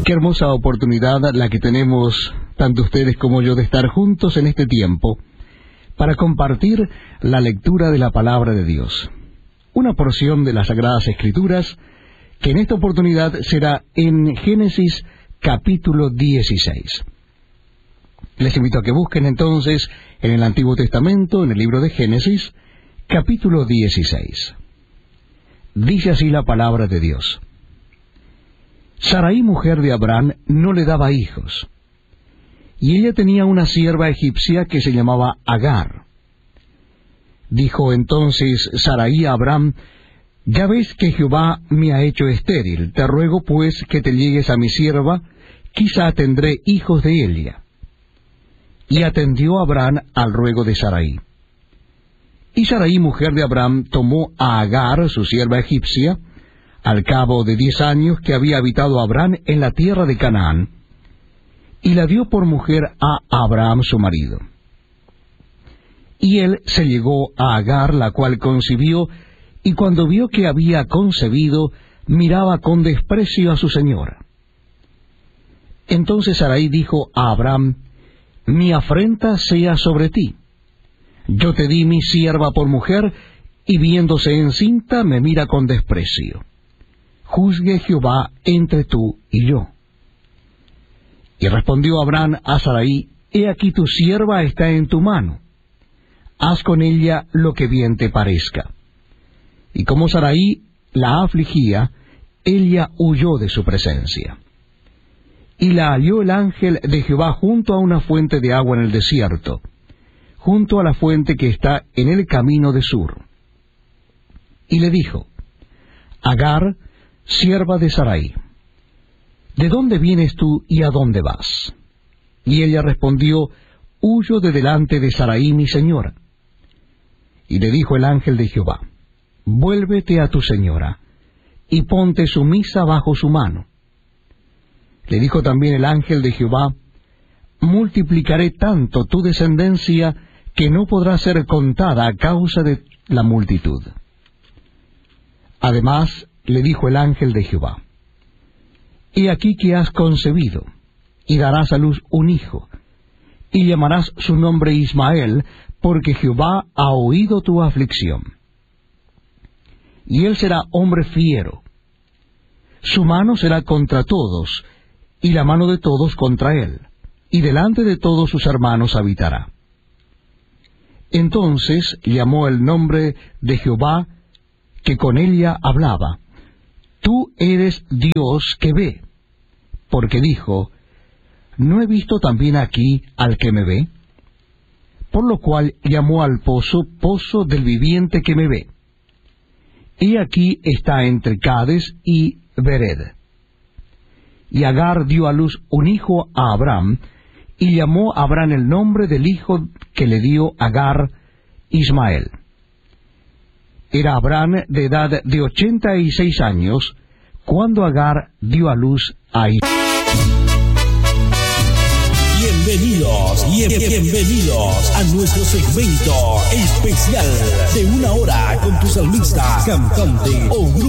Qué hermosa oportunidad la que tenemos, tanto ustedes como yo, de estar juntos en este tiempo para compartir la lectura de la palabra de Dios. Una porción de las Sagradas Escrituras que en esta oportunidad será en Génesis capítulo 16. Les invito a que busquen entonces en el Antiguo Testamento, en el libro de Génesis, capítulo 16. Dice así la palabra de Dios. Sarai, mujer de Abraham, no le daba hijos, y ella tenía una sierva egipcia que se llamaba Agar. Dijo entonces Sarai a Abraham: ya ves que Jehová me ha hecho estéril, te ruego pues que te llegues a mi sierva, quizá tendré hijos de ella. Y atendió Abraham al ruego de Sarai. Y Sarai, mujer de Abraham, tomó a Agar, su sierva egipcia, al cabo de 10 años que había habitado Abraham en la tierra de Canaán, y la dio por mujer a Abraham su marido. Y él se llegó a Agar, la cual concibió, y cuando vio que había concebido, miraba con desprecio a su señora. Entonces Sarai dijo a Abraham: mi afrenta sea sobre ti. Yo te di mi sierva por mujer, y viéndose encinta me mira con desprecio. Juzgue Jehová entre tú y yo. Y respondió Abraham a Sarai: he aquí tu sierva está en tu mano. Haz con ella lo que bien te parezca. Y como Sarai la afligía, ella huyó de su presencia. Y la halló el ángel de Jehová junto a una fuente de agua en el desierto, junto a la fuente que está en el camino de Sur. Y le dijo: Agar, sierva de Sarai, ¿de dónde vienes tú y a dónde vas? Y ella respondió: huyo de delante de Sarai mi señora. Y le dijo el ángel de Jehová: vuélvete a tu señora, y ponte sumisa bajo su mano. Le dijo también el ángel de Jehová: multiplicaré tanto tu descendencia que no podrá ser contada a causa de la multitud. Además, le dijo el ángel de Jehová: he aquí que has concebido, y darás a luz un hijo, y llamarás su nombre Ismael, porque Jehová ha oído tu aflicción. Y él será hombre fiero. Su mano será contra todos, y la mano de todos contra él, y delante de todos sus hermanos habitará. Entonces llamó el nombre de Jehová, que con ella hablaba: tú eres Dios que ve. Porque dijo: ¿no he visto también aquí al que me ve? Por lo cual llamó al pozo, pozo del viviente que me ve. Y aquí está entre Cades y Bered. Y Agar dio a luz un hijo a Abraham, y llamó a Abraham el nombre del hijo que le dio Agar, Ismael. Era Abraham de edad de 86 años, cuando Agar dio a luz a Ismael. Bienvenidos a nuestro segmento especial de 1 hora con tu salmista, cantante o grupo.